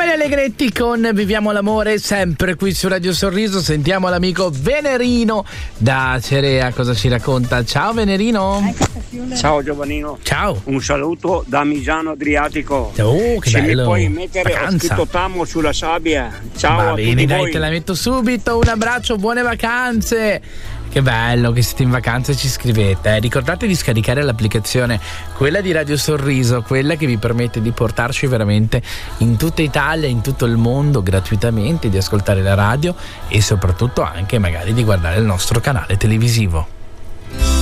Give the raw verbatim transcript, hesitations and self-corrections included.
Manuele Allegretti con Viviamo l'amore, sempre qui su Radio Sorriso. Sentiamo l'amico Venerino da Cerea, cosa ci racconta. Ciao Venerino. Ciao Giovannino. Ciao. Un saluto da Misano Adriatico. Oh, che Se bello. mi puoi mettere, Vacanza. ho scritto Tamo sulla sabbia. Ciao Va a bene, tutti dai, voi. te la metto subito. Un abbraccio, buone vacanze. Che bello che siete in vacanza e ci scrivete. Eh. Ricordate di scaricare l'applicazione, quella di Radio Sorriso, quella che vi permette di portarci veramente in tutta Italia, in tutto il mondo gratuitamente, di ascoltare la radio e soprattutto anche magari di guardare il nostro canale televisivo.